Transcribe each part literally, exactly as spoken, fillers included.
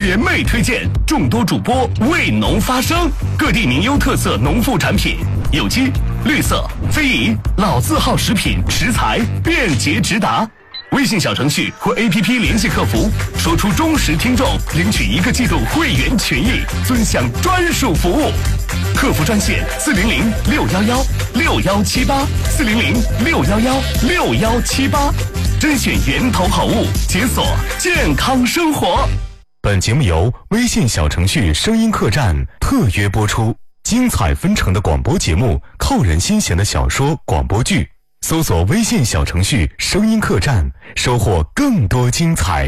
联袂推荐，众多主播为农发声，各地名优特色农副产品，有机、绿色、非遗、老字号食品食材便捷直达。微信小程序或 A P P 联系客服，说出忠实听众，领取一个季度会员权益，尊享专属服务。客服专线四零零六幺幺六幺七八四零零六幺幺六幺七八，甄选源头好物，解锁健康生活。 本节目由微信小程序声音客栈特约播出，精彩纷呈的广播节目，扣人心弦的小说广播剧。搜索微信小程序声音客栈，收获更多精彩。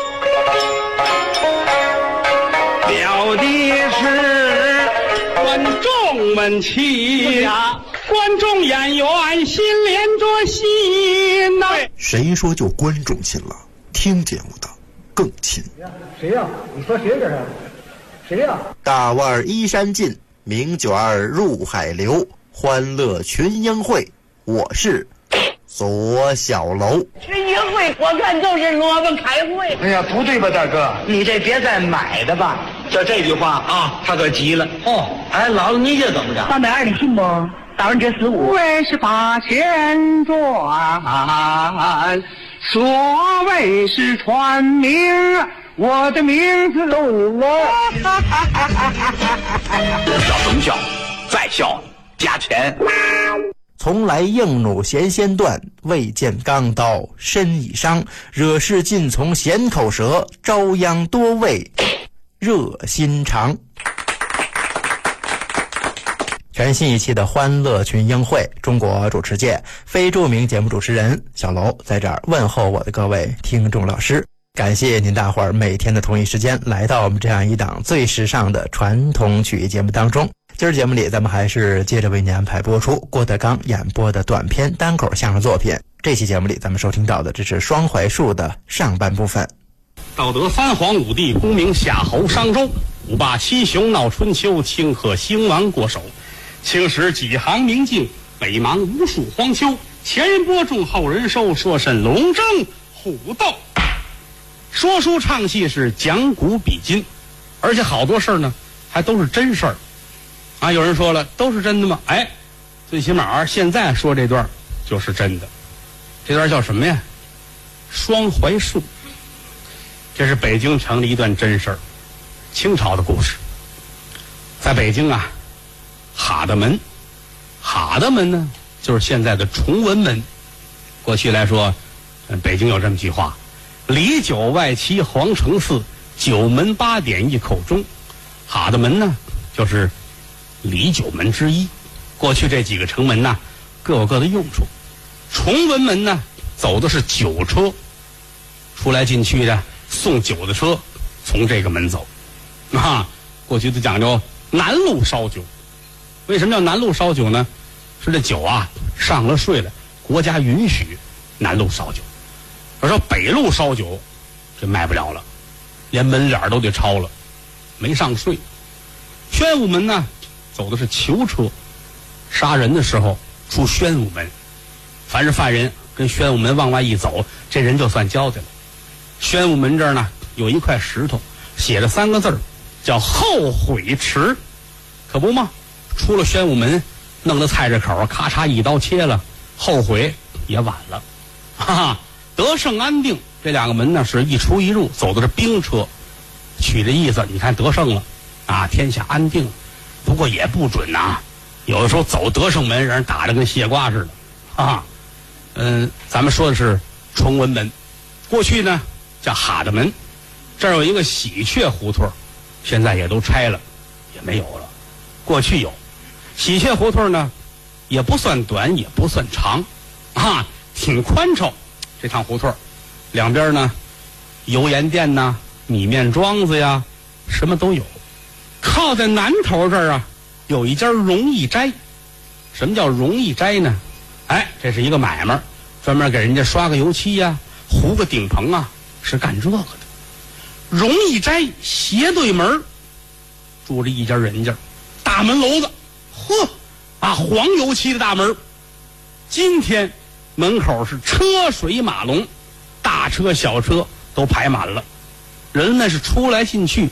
了的是观众们齐呀，观众演员心连着心呐、啊。 谁说就观众亲了？听节目的更亲。 谁呀、啊？你说谁这是？谁呀、啊？ 大腕依山尽，名卷入海流，欢乐群英会。我是左小楼。 群英会我看就是萝卜开会。 哎呀，不对吧，大哥？ 你这别再买的吧。 就这句话啊，他可急了。 哦， 哎，姥姥你这怎么着？ 三百二，你信不？百分之十五。 为是八千转，所谓是传名，我的名字都了。 笑什么笑？再笑加钱。 从来硬弩弦先断，未见钢刀身已伤。惹事尽从弦口舌，朝央多为热心肠。全新一期的欢乐群英会，中国主持界非著名节目主持人小楼在这儿问候我的各位听众老师，感谢您大伙儿每天的同一时间来到我们这样一档最时尚的传统曲艺节目当中。今儿节目里咱们还是接着为您安排播出郭德纲演播的短篇单口相声作品。这期节目里咱们收听到的这是双槐树的上半部分。 道德三皇五帝，功名夏侯商周，五霸七雄闹春秋，顷刻兴亡过手。青史几行明镜，北邙无数荒丘。前人播种，后人收，说甚龙争虎斗。说书唱戏是讲古比今，而且好多事儿呢还都是真事儿啊。有人说了，都是真的吗？哎，最起码现在说这段就是真的。这段叫什么呀？双槐树。这是北京城的一段真事儿，清朝的故事。在北京啊，哈德门，哈德门呢就是现在的崇文门。过去来说，北京有这么句话：里九外七皇城四，九门八点一口钟。哈德门呢就是里九门之一。过去这几个城门呢各有各的用处。崇文门呢走的是酒车，出来进去的送酒的车从这个门走啊。过去都讲究南路烧酒。为什么叫南路烧酒呢？是这酒啊上了税了，国家允许南路烧酒。而说北路烧酒这卖不了了，连门脸都得抄了，没上税。宣武门呢走的是囚车，杀人的时候出宣武门，凡是犯人跟宣武门往外一走，这人就算交代了。宣武门这儿呢有一块石头，写了三个字儿，叫后悔池。可不嘛，出了宣武门，弄到菜市口，咔嚓一刀切了，后悔也晚了。哈哈，德胜安定这两个门呢是一出一入，走的是兵车，取的意思你看得胜了啊，天下安定。不过也不准呐、啊，有的时候走德胜门让人打得跟蟹瓜似的啊。嗯，咱们说的是崇文门，过去呢叫哈德门。这儿有一个喜鹊胡同，现在也都拆了，也没有了。过去有喜鹊胡同呢，也不算短也不算长啊，挺宽敞。这趟胡同两边呢油盐店呐、米面庄子呀，什么都有。靠在南头这儿啊有一家荣义斋。什么叫荣义斋呢？哎，这是一个买卖，专门给人家刷个油漆呀、糊个顶棚啊，是干这个的。荣义斋斜对门住着一家人家，大门楼子，呵啊，黄油漆的大门。今天门口是车水马龙，大车小车都排满了，人们是出来进去，